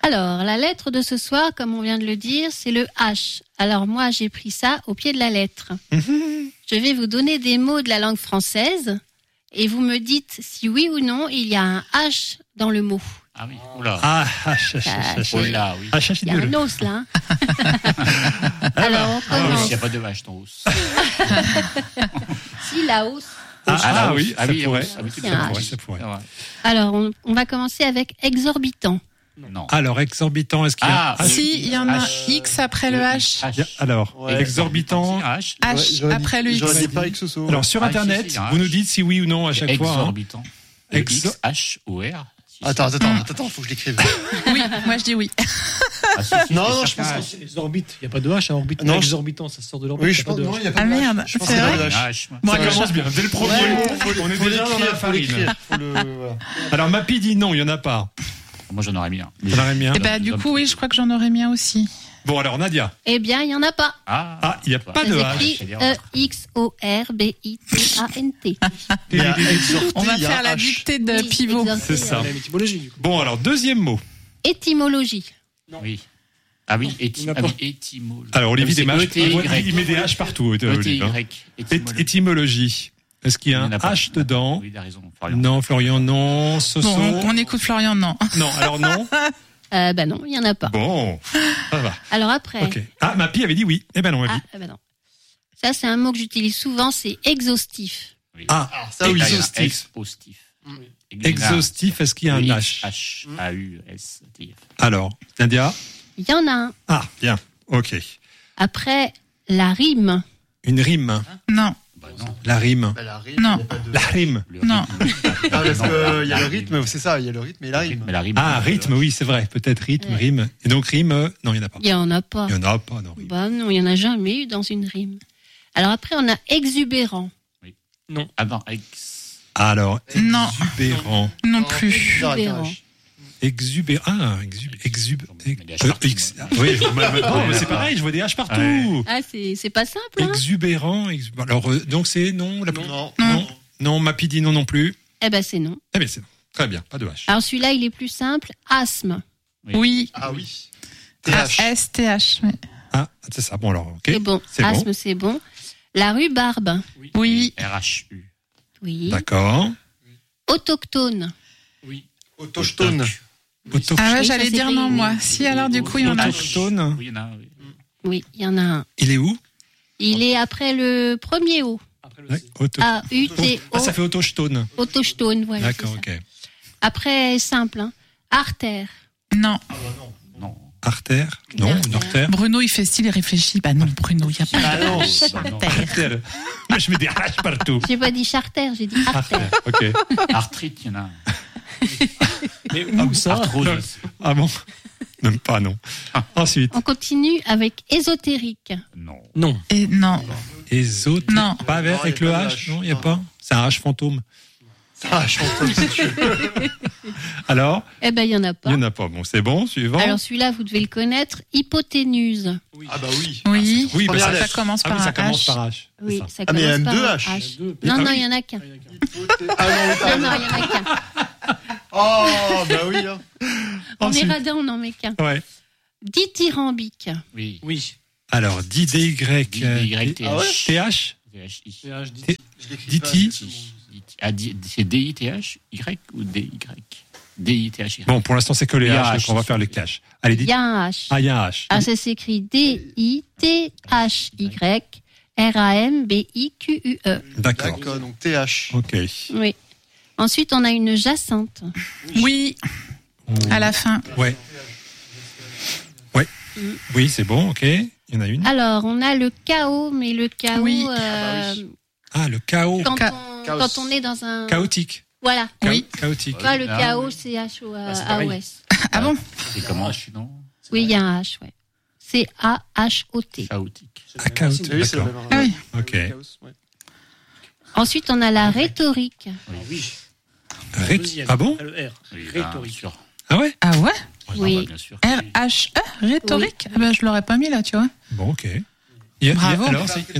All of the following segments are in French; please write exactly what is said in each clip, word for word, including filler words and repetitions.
Alors, la lettre de ce soir, comme on vient de le dire, c'est le H. Alors moi, j'ai pris ça au pied de la lettre. Je vais vous donner des mots de la langue française et vous me dites si oui ou non il y a un H dans le mot. Ah oui, oula. Ah, H, H, Ah, H, Oh H. là, oui. H, H, Il y a un H. os là. hein. Alors, on Ah oui, commence. il n'y a pas de vache dans hausse. Si, la hausse. Ah, ah, la hausse. oui, ah ça oui, pourrait. hausse. Ah oui, tout Il y à a un fait. Ouais, H. ça pourrait. Ah ouais. Alors, on, on va commencer avec exorbitant. Non. Alors, exorbitant, est-ce qu'il y a Ah, un H? Si, il y en a H. X après le H. Il y a- Alors, Ouais. exorbitant. H. H J'aurais après dit- le J'aurais X. dit pas X O. Alors, sur Ah, si, Internet, si, il y a un vous nous H. dites si oui ou non à chaque fois. hein. Exorbitant. Exo- X, H, O, R. Si, si. Attends, attends, attends, faut que je l'écrive. Oui, moi je dis oui. Ah, si, si, Non, c'est non, je certain. pense C'est les orbites. Il n'y a pas de H à orbite. Non, Non, je- exorbitant, ça sort de l'orbite. Oui, il y je a pas pense, de non, H. il y a pas Ah de merde, H. Je pense c'est qu'il y a vrai pas de Il y a un H. H, moi. Bon, Ça alors, commence bien, dès le premier Ouais, mot, faut, on est faut déjà dans la l'écrire, faut farine. l'écrire, faut le, voilà. Alors, Mappy dit non, il n'y en a pas. Moi, j'en aurais mis un. J'en aurais mis un. Eh ben, du coup, oui, je crois que j'en aurais mis un aussi. Bon, alors, Nadia. Eh bien, il n'y en a pas. Ah, Ah, il n'y a pas Ça de s'écrit H. E X O R B I T A N T. Il y a exhorté, On va il y a faire la H. dictée de Oui, pivot. exorbitant. C'est ça. La étymologie, du coup. Bon, alors, deuxième mot. Étymologie. oui. Ah oui, éty- Il y en a ah pas. oui, étymologie. Alors, Olivier C'est Desmages, E T Y. il met des H partout. euh, Olivier, hein. E T Y. Ét- Étymologie. Étymologie. Est-ce qu'il y a Il y un en a pas. H dedans? Oui, il a raison, Florian. Non, Florian, non. Soso. Bon, on écoute Florian, non. Non, alors non. Euh, ben non, il n'y en a pas. Bon, ça va. Alors après. Ok. Ah, Mappy avait dit oui. Eh ben non, elle Ah, dit. eh ben non. Ça, c'est un mot que j'utilise souvent, c'est exhaustif. Oui. Ah, ça, oui, Et là, il y en a exhaustif. Exhaustif. Exhaustif, est-ce qu'il y a un Oui, H? H, A, U, S, T, F. Alors, Nadia? Il y en a un. Ah, bien. Ok. Après, la rime. Une rime. Non, Bah non. La rime. Bah, la rime, Non. il y a pas de- La rime. Le Non. rythme. Ah, parce Non, qu'il y a la le rythme, c'est ça, il y a le rythme et la rime. Mais la rime. Ah, rythme, oui, c'est vrai. Peut-être rythme, Ouais. rime. Et donc, rime, euh, non, il n'y en a pas. Il n'y en a pas. Il n'y en a pas, non. rime. Bah non, il n'y en a jamais eu dans une rime. Alors après, on a exubérant. Ah non, ex. Alors, Non. exubérant. non plus. Exubérant. Exubérant. Ah, exub, exub, Mais ex- il y a H euh, partout, ex- moi. oui, mais- mais- non, mais c'est pareil, je vois des H partout. Ouais. Ah, c'est c'est pas simple, hein? Exubérant. exu- Alors, euh, donc c'est non, la Non. non. Non, Mappy dit non non plus. Eh ben c'est non. Eh bien, c'est non. Très bien, pas de H. Alors celui-là, il est plus simple. Asthme. Oui. Ah oui. Ah, T H. S T H. ouais. Ah, c'est ça. Bon, alors, ok. C'est bon. C'est bon. Asthme, c'est bon. La rhubarbe. Oui. R H U. Oui. D'accord. Autochtone. Autochtone. Auto- Ah ouais, Oui, j'allais ça dire s'écrit- non, moi. Si, alors du coup, il y en a. Autochtone. Oui, il y en a. Oui. Oui, il y en a un. Il est où? Il est après le premier O. Après le Ouais, C. auto- A U T O. Ah, ça fait autochtone. Autochtone, voilà. D'accord, c'est ça. ok. Après, simple, hein. Artère. Non. Non. Artère? Non, Artère. une artère. Bruno, il fait style et réfléchit. Bah non, Bruno, il n'y a pas Ah non. Bah non. Artère. Moi, je mets des H partout. J'ai pas dit chartère, j'ai dit artère. Artère, ok. Arthrite, il y en a. Mais où ça? Arthrose. Ah bon? Même pas, non. Ensuite, On continue avec ésotérique. Non. Non. Et non. ésote. Non. Pas avec, Non, avec y a le pas de H? H. Non, il n'y a Non. pas? C'est un H fantôme. Ah, je pense que tu Alors? Eh ben, il y en a Il pas. n'y en a pas. Bon, c'est bon. Suivant. Alors celui-là, vous devez le connaître. Hypoténuse. Ah bah oui. Oui. oui, bah, Première ça, lettre. Ça commence ah par oui, ça un commence H. par H. c'est Oui, ça. ça Ah, mais il y a commence même par deux un H. H. Il y a deux. Non, Ah non, oui. il y en a qu'un. Ah non, oui, t'as Non, non, raison. il y en a qu'un. Oh, bah oui. hein. On est Ensuite. radin, on n'en met qu'un. Ouais. Dithyrambique. Oui. Oui. Alors, D D Y. D Y T Ah ouais H. T H? T H I. C'est H dit. T- Je l'écris Diti. pas. Ah, di- c'est D I T H Y ou D Y? D I T H Y. Bon, pour l'instant, c'est que les Il y a H, un donc H. on va faire les clashs. Allez, Il dites. y a un H. Ah, il y a un H. Ah, ça s'écrit D I T H Y R A M B I Q U E. D'accord. D'accord, donc T H. Ok. Oui. Ensuite, on a une jacinthe. Oui. À la fin. Ouais. Ouais. Oui, c'est bon, ok. Il y en a une. Alors, on a le chaos, mais le chaos, Oui. euh, Ah bah oui. Ah, le chaos. quand, Ca- on, chaos. quand on est dans un... Chaotique. Voilà. Cha- Oui. Chaotique. Toi, le Ah, chaos, oui. c'est H O Ah, c'est A pareil. O S. Ah bon? C'est comment H, non? Oui, il y a un H, ouais. C'est A H O T. Chaotique. Ah, chaotique. Oui, c'est le D'accord. même. Ah oui. Ok. Chaos, ouais. Ensuite, on a la rhétorique. Ah oui. Ré- Deuxième. Ah bon? Le R. Oui, bien Rhétorique. sûr. Ah ouais? Ah ouais? Oui. bah, bien sûr. R H E, rhétorique? Ah ben, je l'aurais pas mis là, tu vois. Bon, ok. Il y a- il y a- Bravo. alors, c'est- il y en a?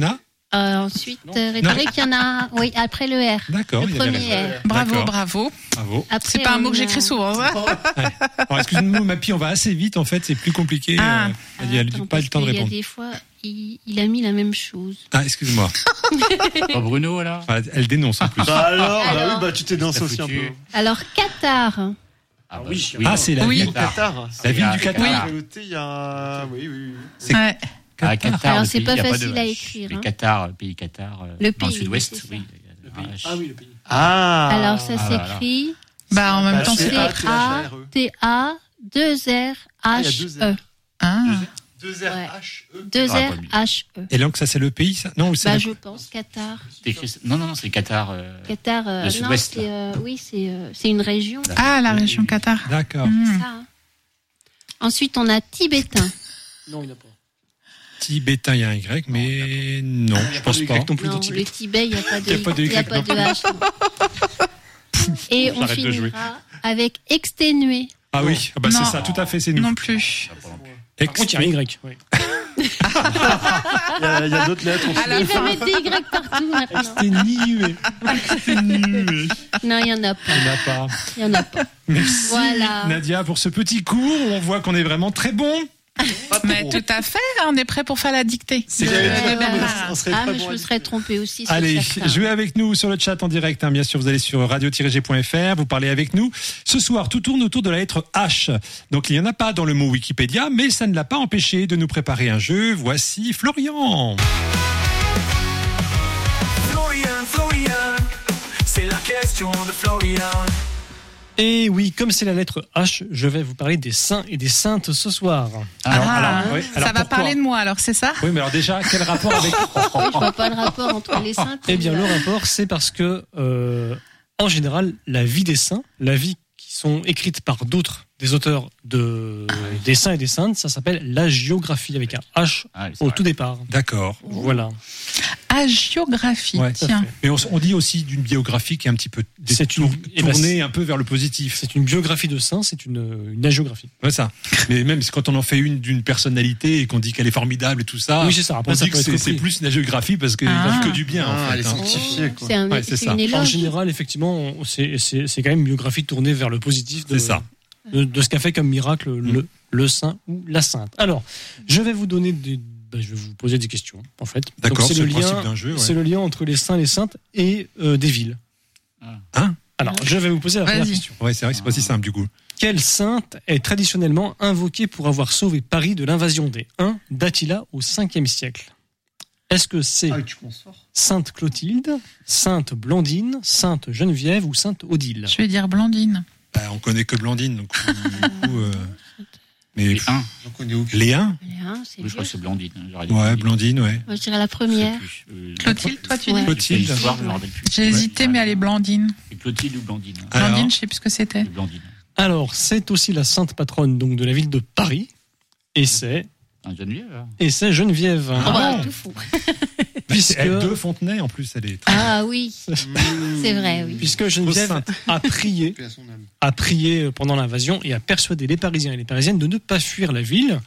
Euh, ensuite, Non. euh, rhétorique, il y en a. Oui, après le R. D'accord. Le il y avait premier raison. R. Bravo, D'accord. bravo. Bravo. Après, C'est pas un on mot que a- j'écris souvent, ça. Alors, excuse-moi, Mappy, on va assez vite, en fait, c'est plus compliqué. Ah. euh, il n'y a Attends, pas parce le temps de qu'il y a répondre. des fois, il, il a mis la même chose. Ah, excuse-moi. Oh, Bruno, là. Ah, elle dénonce en plus. Bah alors, bah Alors. oui, bah tu t'es dansé T'as aussi un foutu. peu. Alors, Qatar. Ah, bah, oui. Ah, c'est la Oui. ville. Au Qatar. La ville du Oui. Qatar. J'ai noté, il y a. Oui, oui, oui. C'est- Ouais. Ah, Qatar, Alors, le c'est pays, pas il y a facile de à H. écrire, Mais hein. Qatar, le pays Qatar, euh, Le dans le pays, sud-ouest, c'est ça. oui. Le pays. Ah, H. Ah oui, le pays. Ah. Alors, ça Ah, voilà. s'écrit Bah, en même Bah, temps, c'est- c'est. Ah, C A T A deux R il y a deux H R. E. Ah. Deux R H E. deux Ah, R pas mieux. H E. Et donc, ça, c'est le pays, ça? Non, c'est Bah, la- je pense, Qatar. C'est écrit- Non, non, non, c'est Qatar. euh, Qatar, euh, Le non, sud-ouest, c'est, euh, oui, c'est, euh, c'est une région. Ah, la région Qatar. D'accord. Hmm. Ça, hein. Ensuite, on a tibétain. Non, il n'y en a pas. Tibétain, il y a un Y, mais non, je pense pas. non plus Non, dans le Tibet. Tibet, il n'y a pas de, Il y a pas de il y a Y pas de non H. non. Et on J'arrête de jouer. finira avec exténué. Ah oui, ah bah Non. c'est ça, tout à fait, c'est nous. Non plus. Par contre, il y a un Y. Oui. Il y a, il y a d'autres lettres. À la Il va fin. mettre des Y partout maintenant. C'était nié. Non, il n'y en a pas. On n'a pas. Il n'y en a pas. Merci Voilà. Nadia pour ce petit cours où on voit qu'on est vraiment très bon. Pas Mais trop. tout à fait, on est prêt pour faire la dictée. C'est de- vrai. de Ouais, Bernard. on serait Ah, très mais bon je à me dire. serais trompée aussi. sur Allez, certains. jouez avec nous sur le chat en direct. hein. Bien sûr, vous allez sur radio tiret g point f r, vous parlez avec nous. Ce soir, tout tourne autour de la lettre H. Donc, il n'y en a pas dans le mot Wikipédia, mais ça ne l'a pas empêché de nous préparer un jeu. Voici Florian. Florian, Florian, c'est la question de Florian. Et oui, comme c'est la lettre H, je vais vous parler des saints et des saintes ce soir. Alors, Ah, alors, ouais, alors ça va pourquoi parler de moi, alors c'est ça? Oui, mais alors déjà, quel rapport avec... Oui, je vois pas le rapport entre les saints. Eh bien, le rapport, c'est parce que, euh, en général, la vie des saints, la vie qui sont écrites par d'autres, des auteurs de, des saints et des saintes, ça s'appelle l'hagiographie, avec un H Ah, c'est au vrai. tout départ. D'accord. Voilà. Agiographie, Ouais, tiens. Mais on, on dit aussi d'une biographie qui est un petit peu C'est une- tour- eh ben, tournée un peu vers le positif. C'est une biographie de saint, c'est une, une hagiographie. Ouais, ça. Mais même quand on en fait une d'une personnalité et qu'on dit qu'elle est formidable et tout ça, Oui, c'est ça. Après, on ça dit peut que être c'est c'est repris. plus une géographie parce qu'elle Ah. ne que du bien. Ah, en fait, elle est hein. sanctifiée, quoi. C'est un, Ouais, c'est c'est ça. une En éloge. général, effectivement, c'est, c'est, c'est quand même une biographie tournée vers le positif de, C'est ça. de, de ce qu'a fait comme miracle le, le saint ou la sainte. Alors, je vais vous donner des, ben, je vais vous poser des questions, en fait. D'accord, Donc, c'est c'est le le principe lien, d'un jeu. ouais. c'est le lien entre les saints, les saintes et euh, des villes. Ah. Hein Alors, je vais vous poser la première Vas-y. question. Ouais, c'est vrai que c'est pas si simple du coup. Quelle sainte est traditionnellement invoquée pour avoir sauvé Paris de l'invasion des Huns d'Attila au cinquième siècle? Est-ce que c'est Ah, tu commences fort. Sainte Clotilde, Sainte Blandine, Sainte Geneviève ou Sainte Odile? Je vais dire Blandine. Bah, on connaît que Blandine, donc du coup. euh, Mais Les uns. J'en connais aucun. les uns Hein, c'est Oui, je crois vieux. que c'est Blandine. hein, j'aurais dit Ouais, Blandine, ouais. Moi, je dirais la Je sais première. plus. Euh, Clotilde, toi tu Ouais. dis? Clotilde. C'est l'histoire, je me rappelle plus. J'ai hésité, mais elle est Blandine. C'est Clotilde ou Blandine hein. Alors Blandine, je sais plus ce que c'était. C'est Blandine. Alors, c'est aussi la sainte patronne donc de la ville de Paris, et c'est Un Geneviève. hein. et c'est Geneviève, Oh, bah, Ah. tout fou. puisque Elle deux Fontenay en plus, elle est très. Ah oui, c'est vrai, oui. puisque Geneviève sainte. a prié Paix à son âme. a prié pendant l'invasion et a persuadé les Parisiens et les Parisiennes de ne pas fuir la ville,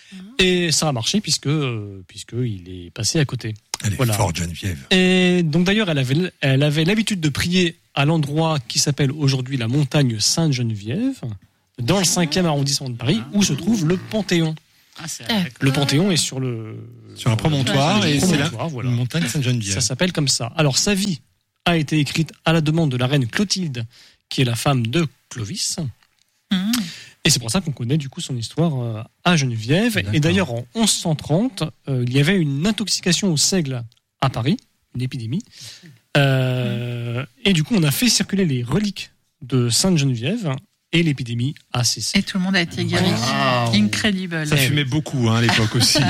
et ça a marché puisque euh, puisque il est passé à côté. Elle est Voilà. forte, Geneviève. Et donc d'ailleurs, elle avait, elle avait l'habitude de prier à l'endroit qui s'appelle aujourd'hui la montagne Sainte-Geneviève, dans le cinquième arrondissement de Paris, où se trouve le Panthéon. Ah, c'est Ah. vrai. Le Panthéon est sur le... Sur un promontoire, Ouais, et c'est c'est là promontoire, voilà. une montagne Sainte-Geneviève. Ça s'appelle comme ça. Alors sa vie a été écrite à la demande de la reine Clotilde, qui est la femme de Clovis. Mmh. Et c'est pour ça qu'on connaît du coup son histoire euh, à Geneviève. D'accord. Et d'ailleurs, en onze cent trente, euh, il y avait une intoxication au seigle à Paris, une épidémie. Euh, et du coup, on a fait circuler les reliques de Sainte Geneviève et l'épidémie a cessé. Et tout le monde a été guéri. Wow. Incredible. Ça fumait beaucoup hein, à l'époque aussi.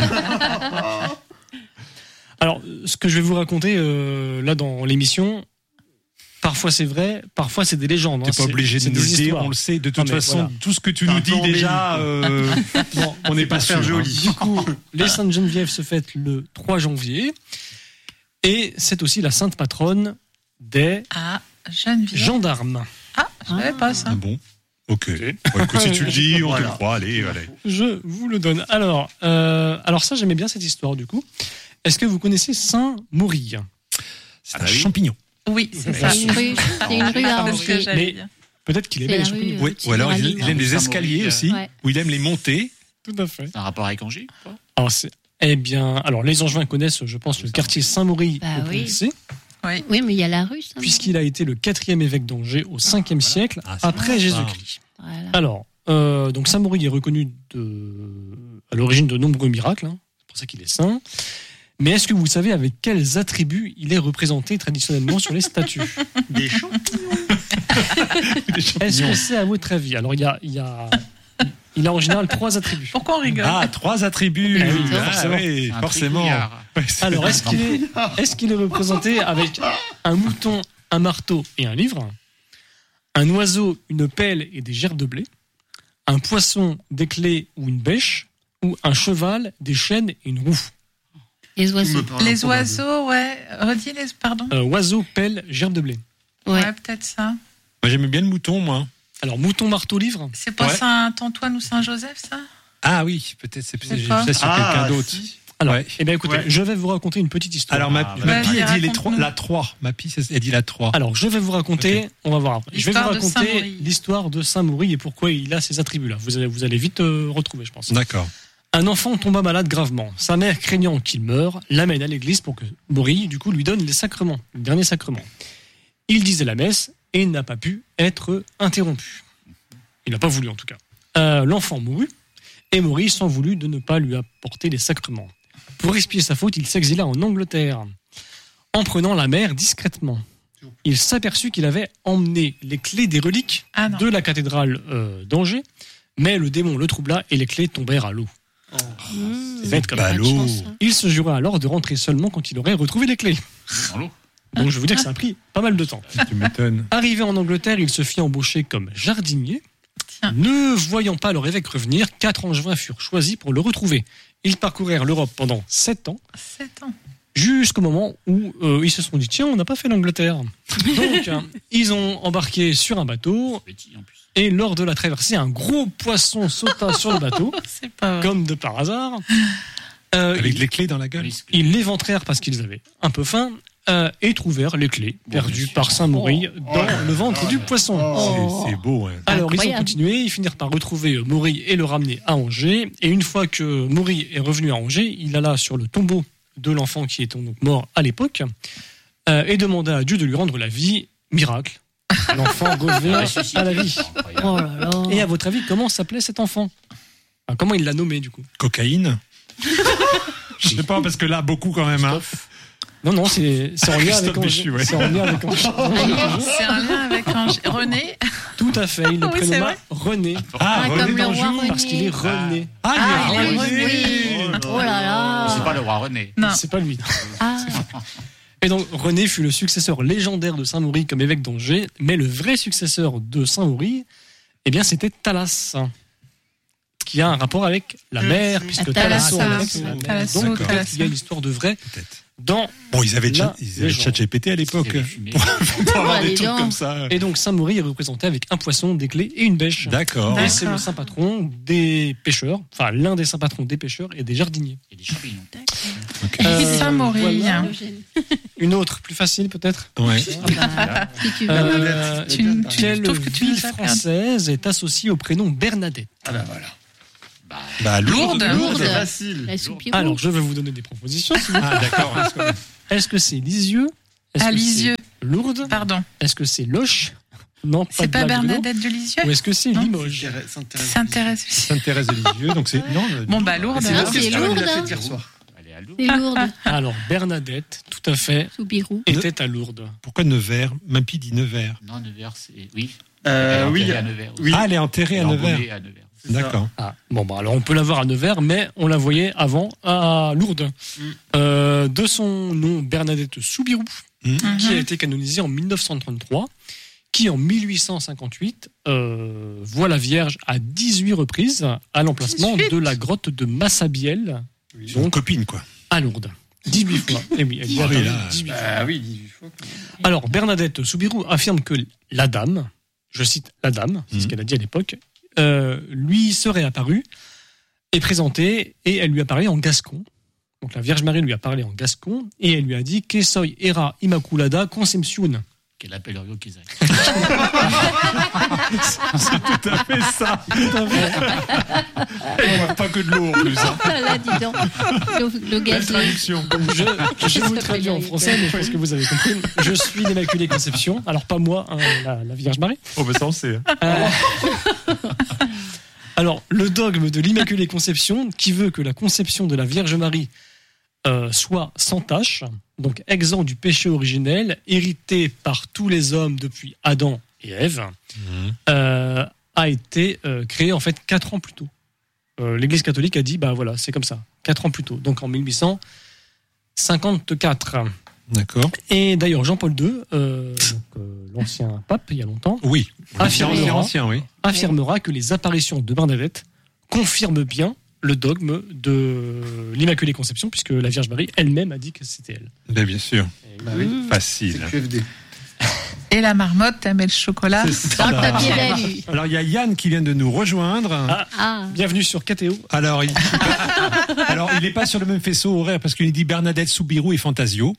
Alors, ce que je vais vous raconter euh, là dans l'émission, parfois c'est vrai, parfois c'est des légendes. T'es hein. pas C'est- obligé de c'est nous le des dire, histoires. on le sait. De toute Non, mais façon, voilà. tout ce que tu T'as nous un dis peu embelli. déjà, euh, Bon, on n'est pas faire sûr. joli. hein. du coup, les Saintes Geneviève se fêtent le trois janvier et c'est aussi la sainte patronne des Ah, Geneviève. gendarmes. Ah, je savais pas ça. Ah bon. Ok. Bon, écoute, si tu le dis, on te le croit. Allez, allez. Je vous le donne. Alors, euh, alors ça, j'aimais bien cette histoire du coup. Est-ce que vous connaissez Saint-Maury? C'est Ah bah un oui. champignon. Oui, c'est C'est ça. C'est une rue, c'est une rue à C'est ce que Angers. j'allais Mais- dire. Peut-être qu'il C'est aimait les la champignons. rue, Oui. au-dessus Ou alors de il, Ravine. il aime les Saint-Maurice, escaliers euh, aussi, ouais. où il aime les montées. Tout à fait. C'est un rapport avec Angers ou pas Alors, c'est- eh bien, alors les Angevins connaissent, je pense, le quartier Saint-Maury Bah au oui. Pont-de-Cé, Oui, mais il y a la rue, ça. puisqu'il a été le quatrième évêque d'Angers au cinquième siècle Ah, c'est après vrai. Jésus-Christ. Voilà. Alors, euh, donc Saint-Maury est reconnu de, à l'origine de nombreux miracles, hein, c'est pour ça qu'il est saint. Mais est-ce que vous savez avec quels attributs il est représenté traditionnellement sur les statues? Des champs. Des Est-ce champignons. que c'est à votre avis? Alors, il y a, il y a, il a en général trois attributs. Pourquoi on rigole? Ah, trois attributs. Ah oui, Ah, forcément. oui, Un forcément. tricouillard. Ouais, c'est- Alors, est-ce qu'il est, est-ce qu'il est représenté avec un mouton, un marteau et un livre, un oiseau, une pelle et des gerbes de blé, un poisson, des clés ou une bêche, ou un cheval, des chaînes et une roue? Les oiseaux. Les oiseaux, ouais. Redis les. Pardon. Euh, oiseau, pelle, gerbe de blé. Ouais. Ouais, peut-être ça. Moi, j'aimais bien le mouton, moi. Alors, mouton, marteau, livre. C'est pas Ouais. Saint-Antoine ou Saint-Joseph, ça? Ah oui, peut-être c'est sais j'ai pas. vu ça sur Ah, quelqu'un d'autre. si. Alors, Ouais. eh bien, écoutez, Ouais. je vais vous raconter une petite histoire. Alors, ma, Ah, ma bah, pie, vas-y, elle dit les raconte-nous. trois, la trois. Ma pie, c'est- elle dit la trois. Alors, je vais vous raconter, on va voir après. Je vais vous L'histoire de raconter Saint-Maury. l'histoire de Saint-Maury et pourquoi il a ces attributs-là. Vous allez, vous allez vite euh, retrouver, je pense. D'accord. Un enfant tomba malade gravement. Sa mère, craignant qu'il meure, l'amène à l'église pour que Maury, du coup, lui donne les sacrements, le dernier sacrement. Il disait la messe et n'a pas pu être interrompu. Il n'a pas voulu, en tout cas. Euh, l'enfant mourut et Maury s'en voulut de ne pas lui apporter les sacrements. Pour expier sa faute, il s'exila en Angleterre, en prenant la mère discrètement. Il s'aperçut qu'il avait emmené les clés des reliques Ah non. de la cathédrale euh, d'Angers, mais le démon le troubla et les clés tombèrent à l'eau. Mmh. C'est bête comme Bah, Pas de l'eau. chance, hein. Il se jura alors de rentrer seulement quand il aurait retrouvé les clés. Dans l'eau. Donc je veux dire que ça a pris pas mal de temps. Tu m'étonnes. Arrivé en Angleterre, il se fit embaucher comme jardinier. Tiens. Ne voyant pas leur évêque revenir, quatre angevins furent choisis pour le retrouver. Ils parcourèrent l'Europe pendant sept ans, Sept ans. jusqu'au moment où euh, ils se sont dit tiens, on n'a pas fait l'Angleterre. Donc hein, ils ont embarqué sur un bateau Petit en plus. et lors de la traversée, un gros poisson sauta sur le bateau, C'est pas vrai. comme de par hasard. Euh, Avec ils- les clés dans la gueule. Risque. Ils l'éventrèrent parce qu'ils avaient un peu faim euh, et trouvèrent les clés perdues monsieur. par Saint-Maury dans le ventre du poisson. C'est- C'est beau, hein. Alors ils ont Incroyable. continué, ils finirent par retrouver euh, Maury et le ramener à Angers. Et une fois que Maury est revenu à Angers, il alla sur le tombeau de l'enfant qui était donc mort à l'époque euh, et demanda à Dieu de lui rendre la vie. Miracle. L'enfant revient à la vie. Oh là là. Et à votre avis, comment s'appelait cet enfant? Enfin, comment il l'a nommé du coup? Cocaïne. Je sais pas, parce que là, beaucoup quand même. Hein. Non, non, c'est c'est en lien avec Christophe Angers. Béchu, ouais. C'est en lien avec Angers. C'est un lien avec Angers. René. Tout à fait, il le Oui, c'est prénomma vrai. René. Ah, Ah, René comme le d'Anjou. roi René. Parce qu'il est René. Ah, Ah, il est il est René. René. Oh là C'est là. pas le roi René. Non. C'est pas lui. Ah, Et donc René fut le successeur légendaire de Saint-Maury comme évêque d'Angers, mais le vrai successeur de Saint-Maury, eh bien c'était Thalas, qui a un rapport avec la mer, puisque Thalas, Thalasso, Thalas, en fait, c'est la mer. Thalasso, Donc peut-être Thalasso. qu'il y a une histoire de vrai Peut-être. dans. Bon, ils avaient La déjà, ils avaient légende. ChatGPT à l'époque. Ils avaient fumé. Pour, pour avoir Oh, des dis trucs donc. comme ça. Et donc Saint-Maury est représenté avec un poisson, des clés et une bêche. D'accord. Et D'accord. c'est le saint patron des pêcheurs, enfin l'un des saints patrons des pêcheurs et des jardiniers. Il y a des champignons. Ok. Euh, Saint-Maury. voilà. Eugène. Une autre, plus facile peut-être. Ouais. Ah bah, si tu veux. Euh, Tu- tu- quelle je trouve que tu ville nous as perdu. française est associée au prénom Bernadette? Ah bah voilà. Bah, Lourdes. Lourdes. C'est facile. La soupirou. Alors, je vais vous donner des propositions. si vous- Ah, d'accord. Est-ce que c'est Lisieux? Est-ce À que Lisieux. c'est Lourdes? Pardon. Est-ce que c'est Loche? Non, pas C'est de pas blague, non. Bernadette de Lisieux? Ou est-ce que c'est Non. Limoges? S'intéresse. S'intéresse. Sainte-Thérèse de Lisieux, donc c'est. Non, le- Bon, bah, Lourdes. C'est Ah, l'autre c'est question qu'il lourd, a hein. fait hier soir. Elle est à l'eau. C'est lourde. Alors, Bernadette, tout à fait, Soupirou. était à Lourdes. Pourquoi Nevers? Mampi dit Nevers. Non, Nevers, c'est. Oui. Euh, Elle est oui. enterrée à Nevers. oui. Ah, elle est enterrée Elle à est Nevers. embaumée à Nevers. C'est ça. D'accord. Ah, bon, bah, alors on peut la voir à Nevers, mais on la voyait avant à Lourdes. Mm. Euh, de son nom, Bernadette Soubirou, Mhm. qui a été canonisée en mille neuf cent trente-trois, qui en mille huit cent cinquante-huit euh, voit la Vierge à dix-huit reprises à l'emplacement dix-huit. de la grotte de Massabielle Ils ont une copine, quoi. à Lourdes. dix-huit fois. Eh oui, elle y a Ah oui, attendu là. dix-huit fois. Ah oui, dix-huit fois. Alors, Bernadette Soubirou affirme que la dame, je cite la dame, c'est ce Mhm. qu'elle a dit à l'époque, euh, lui serait apparue et présentée, et elle lui apparaît en gascon, Donc la Vierge Marie lui a parlé en gascon et elle lui a dit que soy era immaculada conception. Qu'elle appelle Orio Kézak. C'est tout à fait ça. On voit pas que de l'eau en plus. Hein. Ah là, dis donc. Le, le La gaz. traduction. Je, je vous le Ça traduis peut y en aller, français, mais je pense que vous avez compris. Je suis l'Immaculée Conception. Alors pas moi, hein, la, la Vierge Marie. Oh, ben ça on sait. Euh, Alors, le dogme de l'Immaculée Conception, qui veut que la conception de la Vierge Marie euh, soit sans tache, donc exempt du péché originel, hérité par tous les hommes depuis Adam et Ève, Mmh. euh, a été euh, créé en fait quatre ans plus tôt. Euh, L'Église catholique a dit, bah voilà, c'est comme ça, quatre ans plus tôt, donc en mille huit cent cinquante-quatre. D'accord. Et d'ailleurs, Jean-Paul deux, euh, donc, euh, l'ancien pape, il y a longtemps, Oui. Affirmera. C'est ancien, oui. affirmera que les apparitions de Bernadette confirment bien le dogme de l'Immaculée Conception, puisque la Vierge Marie elle-même a dit que c'était elle. Ben, bien sûr. Bah oui. Facile. C'est Q F D. Et la marmotte, t'aimais le chocolat. C'est Dans ça. ta bien lu. Alors, il y a Yann qui vient de nous rejoindre. Ah. Ah. Bienvenue sur K T O. Alors, il alors, il n'est pas sur le même faisceau horaire parce qu'il dit Bernadette, Soubirou et Fantasio.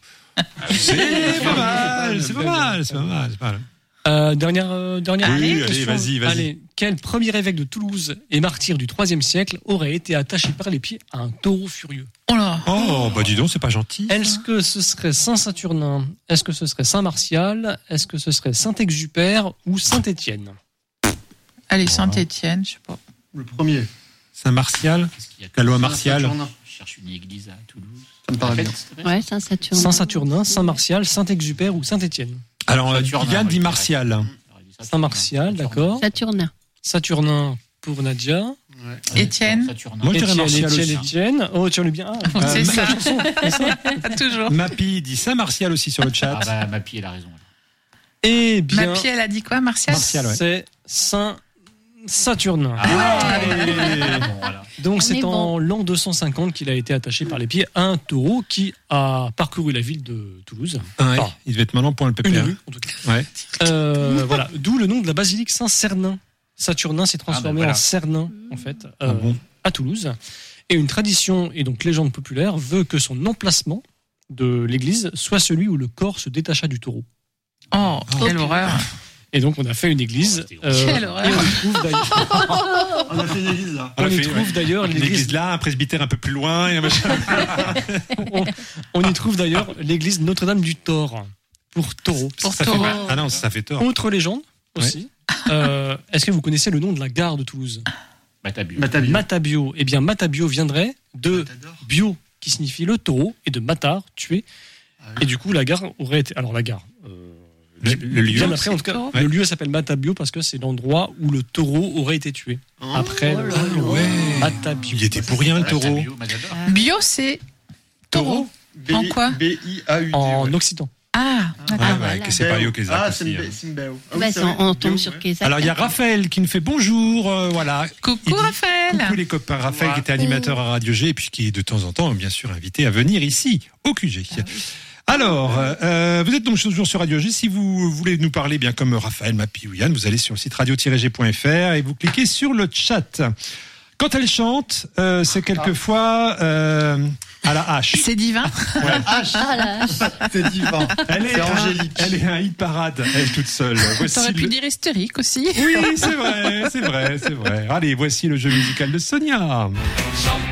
C'est pas mal, c'est pas mal, c'est pas mal. c'est pas mal. Euh, dernière, euh, dernière Oui, allez, question. vas-y, vas-y. Allez, quel premier évêque de Toulouse et martyr du troisième siècle aurait été attaché par les pieds à un taureau furieux? Oh là. Oh, bah dis donc, c'est pas gentil. Est-ce que ce serait Saint Saturnin? Est-ce que ce serait Saint Martial? Est-ce que ce serait Saint Exupère ou Saint Étienne? Allez, Saint-Étienne, je sais pas. Le premier. Saint-Martial, Parce qu'il y a la loi Saint martiale. Saturnin. Je cherche une église à Toulouse. Ça me paraît bien. Répète, s'il te plaît. Ouais, Saint-Saturnin. Saint Saturnin, Saint Martial, Saint Exupère ou Saint Étienne? Alors, euh, Saturnin, Yann oui, dit c'est Martial. vrai. J'aurais dit Saint Martial, d'accord. Saturnin. Saturnin pour Nadia. Ouais. Étienne. Saturnin. Moi, je dirais Étienne, Martial Étienne, aussi. Étienne. Oh, tu as lu bien. Ah, C'est Euh, ça. chanson, c'est ça. Pas toujours. Mappy dit Saint-Martial aussi sur le chat. Ah bah, ma fille, elle a raison. Eh Ma bien, fille, elle a dit quoi, Martial? Martial, ouais. c'est Saint Saturnin. Ah, Allez. bon, voilà. Donc On c'est est en l'an deux cent cinquante qu'il a été attaché par les pieds à un taureau qui a parcouru la ville de Toulouse. Ouais, Enfin, il devait être maintenant point le une pépère. rue, en tout cas. Ouais. Euh, voilà, d'où le nom de la basilique Saint-Cernin. Saturnin s'est transformé Ah, bah voilà. en Cernin, en fait, euh, Ah bon. à Toulouse. Et une tradition et donc légende populaire veut que son emplacement de l'église soit celui où le corps se détacha du taureau. Oh, quelle Oh, horreur. Et donc on a fait une église. Oh, Quelle horreur. et on y trouve d'ailleurs, On a fait une église là. On on a y fait, trouve ouais. d'ailleurs Une l'église. église là, un presbytère un peu plus loin. Et un machin. On, on y trouve d'ailleurs l'église Notre-Dame du Thor pour taureau. Pour Ça fait taureau. mal. Ah non, ça fait tort. Autre légende aussi. Euh, Est-ce que vous connaissez le nom de la gare de Toulouse? Matabio. Matabio. Matabio. Eh bien, Matabio viendrait de T'adores. bio, qui signifie le taureau, et de matar, tuer. Ah oui. Et du coup, la gare aurait été. Alors, la gare. euh, Le, le lieu. bien après, en tout cas, taureau. le lieu s'appelle Matabio parce que c'est l'endroit où le taureau aurait été tué. Oh. Après, Oh le- là le- ouais. Matabio. Il était pour rien le taureau. Matabio, Matador. Bio, c'est taureau. B- En quoi B I A U D. En ouais. occitan. Ah, Ouais, d'accord. ouais, voilà. que c'est pas Yo Kézak Ah, aussi, c'est hein. Mbe- Simbeo. Ah oui, Bah, c'est c'est- vrai. on tombe Bio, sur ouais. Kézak. Alors il y a Raphaël qui nous fait bonjour, euh, voilà. Il Coucou, dit- Raphaël. Coucou les copains, Raphaël qui était animateur à Radio G et puis qui est de temps en temps bien sûr invité à venir ici au Q G. Alors, euh, vous êtes donc toujours sur Radio G. Si vous voulez nous parler bien comme Raphaël, Mappy ou Yann, vous allez sur le site radio tiret g point f r et vous cliquez sur le chat. Quand elle chante, euh, c'est quelquefois euh, à la hache. C'est divin. H, Ah là, c'est divin. Elle est, C'est un, angélique. elle est un hit parade, elle toute seule. Voici T'aurais pu le- dire hystérique aussi. Oui, c'est vrai, c'est vrai, c'est vrai. Allez, voici le jeu musical de Sonia.